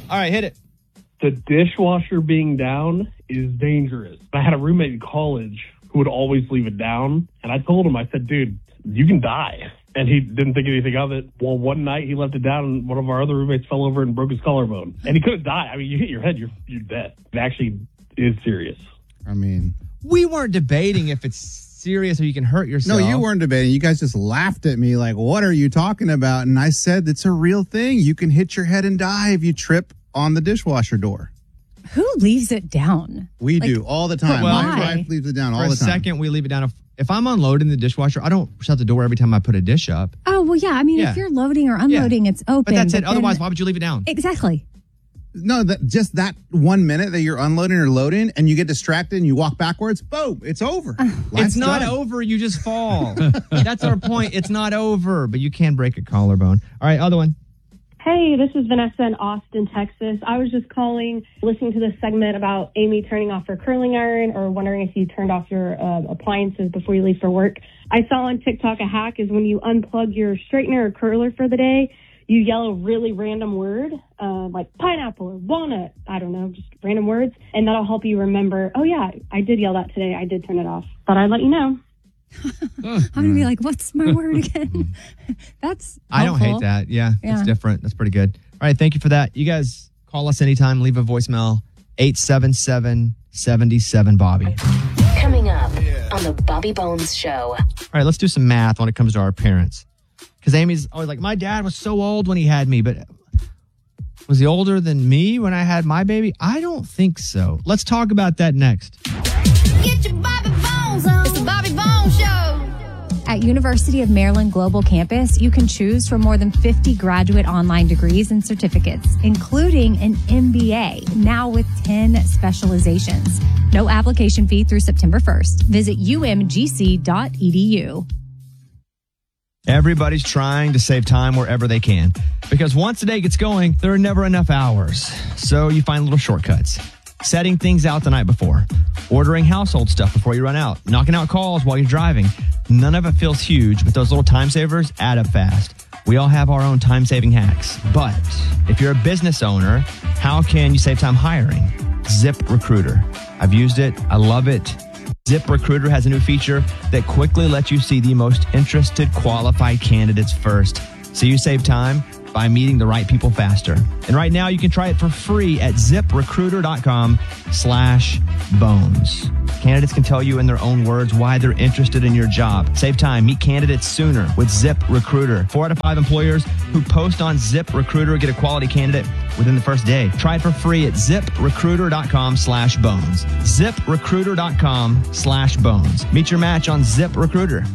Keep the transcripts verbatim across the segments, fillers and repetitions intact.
All right, hit it. The dishwasher being down is dangerous. I had a roommate in college who would always leave it down. And I told him, I said, dude, you can die. And he didn't think anything of it. Well, one night he left it down and one of our other roommates fell over and broke his collarbone. And he couldn't die. I mean, you hit your head, you're, you're dead. It actually is serious. I mean... We weren't debating if it's serious or you can hurt yourself. No, you weren't debating. You guys just laughed at me like, what are you talking about? And I said, it's a real thing. You can hit your head and die if you trip on the dishwasher door. Who leaves it down? We like, do all the time. Well, My wife leaves it down all For the a time. second, we leave it down. If, if I'm unloading the dishwasher, I don't shut the door every time I put a dish up. Oh, well, yeah. I mean, Yeah. if you're loading or unloading, Yeah. it's open. But that's it. then- Otherwise, why would you leave it down? Exactly. No, that just that one minute that you're unloading or loading and you get distracted and you walk backwards, boom, it's over. Uh, It's not over. You just fall. That's our point. It's not over, but you can break a collarbone. All right, other one. Hey, this is Vanessa in Austin, Texas. I was just calling, listening to this segment about Amy turning off her curling iron or wondering if you turned off your uh, appliances before you leave for work. I saw on TikTok a hack is when you unplug your straightener or curler for the day, you yell a really random word, uh, like pineapple or walnut. I don't know, just random words. And that'll help you remember, oh, yeah, I did yell that today. I did turn it off. Thought I'd let you know. I'm going to be like, what's my word again? That's I don't helpful. hate that. Yeah, Yeah. it's different. That's pretty good. All right, thank you for that. You guys call us anytime. Leave a voicemail. eight seven seven, seven seven, Bobby. Coming up on the Bobby Bones Show. All right, let's do some math when it comes to our parents. Because Amy's always like, my dad was so old when he had me, but was he older than me when I had my baby? I don't think so. Let's talk about that next. Get your Bobby Bones on. It's the Bobby Bones Show. At University of Maryland Global Campus, you can choose from more than fifty graduate online degrees and certificates, including an M B A, now with ten specializations. No application fee through September first. Visit u m g c dot e d u. Everybody's trying to save time wherever they can. Because once the day gets going, there are never enough hours. So you find little shortcuts. Setting things out the night before. Ordering household stuff before you run out. Knocking out calls while you're driving. None of it feels huge, but those little time savers add up fast. We all have our own time-saving hacks. But if you're a business owner, how can you save time hiring? ZipRecruiter. I've used it. I love it. ZipRecruiter has a new feature that quickly lets you see the most interested qualified candidates first. So you save time by meeting the right people faster. And right now you can try it for free at ZipRecruiter.com slash bones. Candidates can tell you in their own words why they're interested in your job. Save time. Meet candidates sooner with ZipRecruiter. Four out of five employers who post on ZipRecruiter get a quality candidate within the first day. Try it for free at ZipRecruiter.com slash bones. ZipRecruiter.com slash bones. Meet your match on ZipRecruiter.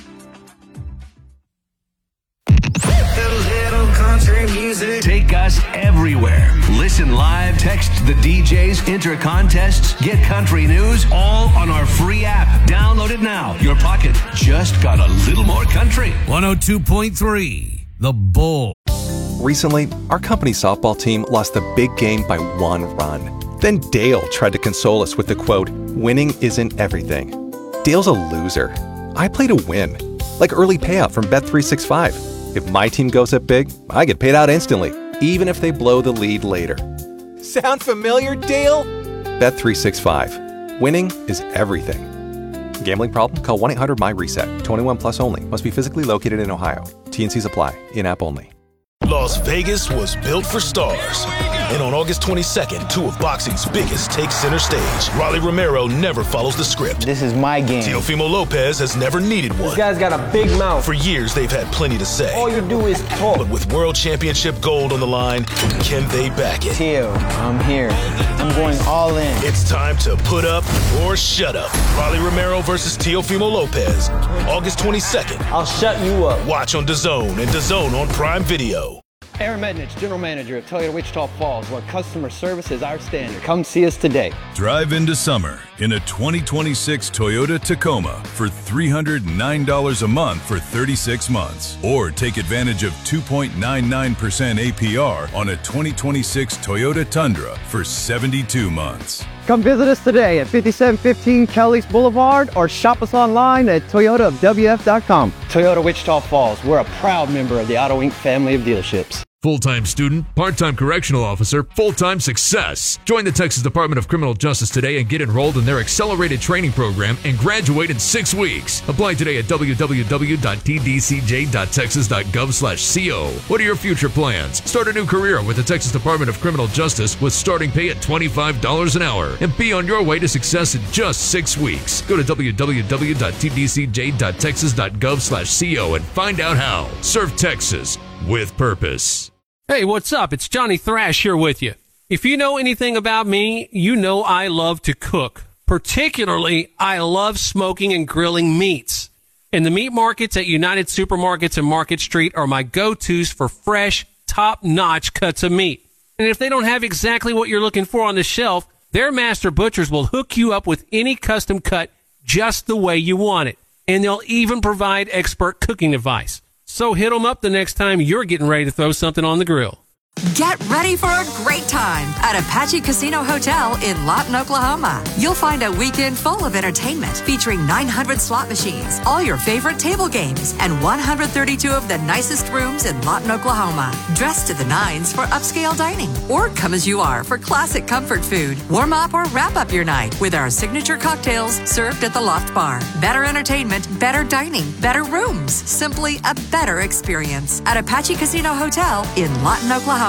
Music. Take us everywhere. Listen live, text the D Js, enter contests, get country news, all on our free app. Download it now. Your pocket just got a little more country. one oh two point three, The Bull. Recently, our company softball team lost the big game by one run. Then Dale tried to console us with the quote, winning isn't everything. Dale's a loser. I play to win. Like early payout from Bet three sixty-five. If my team goes up big, I get paid out instantly, even if they blow the lead later. Sound familiar, Dale? Bet three sixty-five. Winning is everything. Gambling problem? Call one eight hundred my reset. twenty-one plus only. Must be physically located in Ohio. T and C's apply. In-app only. Las Vegas was built for stars. And on August twenty-second, two of boxing's biggest take center stage. Rolly Romero never follows the script. This is my game. Teofimo Lopez has never needed one. This guy's got a big mouth. For years, they've had plenty to say. All you do is talk. But with world championship gold on the line, can they back it? Teo, I'm here. I'm going all in. It's time to put up or shut up. Rolly Romero versus Teofimo Lopez. August twenty-second. I'll shut you up. Watch on DAZN and DAZN on Prime Video. Aaron Mednich, General Manager at Toyota Wichita Falls, where customer service is our standard. Come see us today. Drive into summer in a twenty twenty-six Toyota Tacoma for three hundred nine dollars a month for thirty-six months. Or take advantage of two point nine nine percent A P R on a twenty twenty-six Toyota Tundra for seventy-two months. Come visit us today at fifty-seven fifteen Kelly's Boulevard or shop us online at toyota w f dot com. Toyota Wichita Falls, we're a proud member of the Auto Incorporated family of dealerships. Full-time student, part-time correctional officer, full-time success. Join the Texas Department of Criminal Justice today and get enrolled in their accelerated training program and graduate in six weeks. Apply today at w w w dot t d c j dot texas dot gov slash co. What are your future plans? Start a new career with the Texas Department of Criminal Justice with starting pay at twenty-five dollars an hour and be on your way to success in just six weeks. Go to w w w dot t d c j dot texas dot gov slash co and find out how. Serve Texas with purpose. Hey, what's up? It's Johnny Thrash here with you. If you know anything about me, you know I love to cook. Particularly, I love smoking and grilling meats. And the meat markets at United Supermarkets and Market Street are my go-tos for fresh, top-notch cuts of meat. And if they don't have exactly what you're looking for on the shelf, their master butchers will hook you up with any custom cut just the way you want it. And they'll even provide expert cooking advice. So hit them up the next time you're getting ready to throw something on the grill. Get ready for a great time at Apache Casino Hotel in Lawton, Oklahoma. You'll find a weekend full of entertainment featuring nine hundred slot machines, all your favorite table games, and one hundred thirty-two of the nicest rooms in Lawton, Oklahoma. Dress to the nines for upscale dining, or come as you are for classic comfort food. Warm up or wrap up your night with our signature cocktails served at the Loft Bar. Better entertainment, better dining, better rooms. Simply a better experience at Apache Casino Hotel in Lawton, Oklahoma.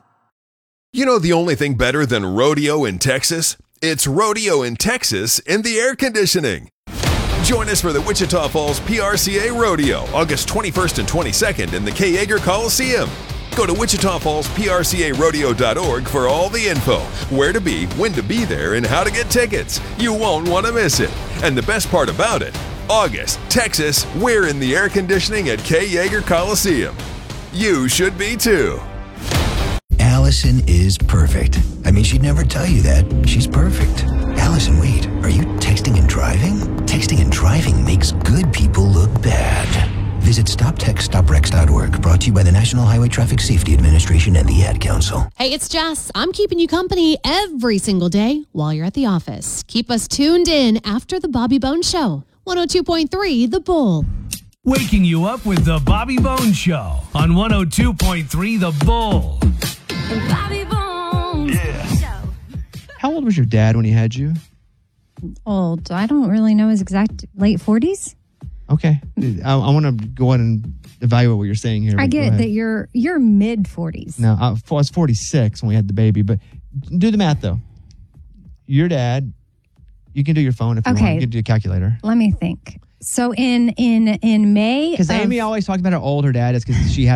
You know the only thing better than rodeo in Texas? It's rodeo in Texas in the air conditioning. Join us for the Wichita Falls P R C A Rodeo, August twenty-first and twenty-second in the Kay Yeager Coliseum. Go to wichita falls p r c a rodeo dot org for all the info, where to be, when to be there, and how to get tickets. You won't want to miss it. And the best part about it, August, Texas, we're in the air conditioning at Kay Yeager Coliseum. You should be too. Allison is perfect. I mean, she'd never tell you that. She's perfect. Allison, wait, are you texting and driving? Texting and driving makes good people look bad. Visit stop text stop wrecks dot org, brought to you by the National Highway Traffic Safety Administration and the Ad Council. Hey, it's Jess. I'm keeping you company every single day while you're at the office. Keep us tuned in after the Bobby Bones Show. one oh two point three The Bull. Waking you up with the Bobby Bones Show on one oh two point three The Bull. Bobby Bones. Yeah. How old was your dad when he had you? Old. I don't really know his exact late forties. Okay. I, I want to go ahead and evaluate what you're saying here. I get that you're you're mid forties. No, I was forty-six when we had the baby, but do the math though. Your dad, you can do your phone if you Okay. want. You can do a calculator. Let me think. So in in in May, Because of- Amy always talks about how old her dad is because she had